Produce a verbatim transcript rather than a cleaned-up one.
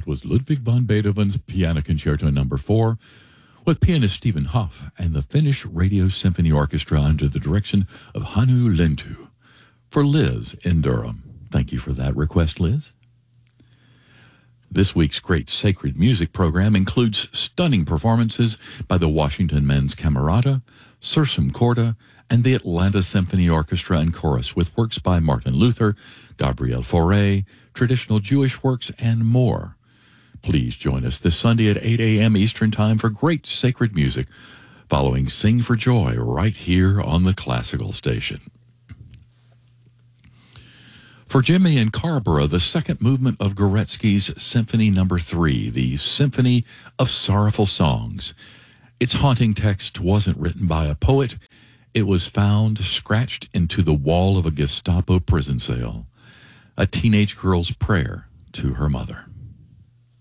That was Ludwig van Beethoven's Piano Concerto Number Four, with pianist Stephen Hoff and the Finnish Radio Symphony Orchestra under the direction of Hannu Lintu. For Liz in Durham. Thank you for that request, Liz. This week's great sacred music program includes stunning performances by the Washington Men's Camerata, Sursum Corda, and the Atlanta Symphony Orchestra and Chorus, with works by Martin Luther, Gabriel Fauré, traditional Jewish works, and more. Please join us this Sunday at eight a.m. Eastern Time for great sacred music, following Sing for Joy right here on the Classical Station. For Jimmy and Carrboro, the second movement of Goretzky's Symphony Number Three, the Symphony of Sorrowful Songs. Its haunting text wasn't written by a poet. It was found scratched into the wall of a Gestapo prison cell. A teenage girl's prayer to her mother.